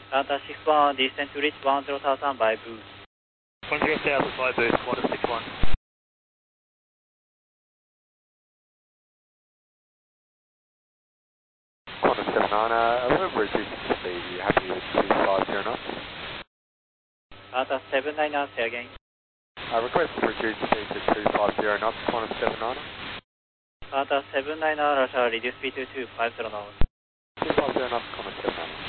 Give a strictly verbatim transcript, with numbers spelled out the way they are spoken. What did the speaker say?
Delta six one, descend to reach one zero thousand by boost. one zero thousand by boost, one six one. Qantas seven nine, uh, we're reducing speed. Are you happy with two five zero knots? Delta seven nine, say again. I request to reduce speed to two five zero knots, Qantas seven nine. Delta seven nine, shall reduce speed to two five zero knots. two five zero knots, Qantas seven nine.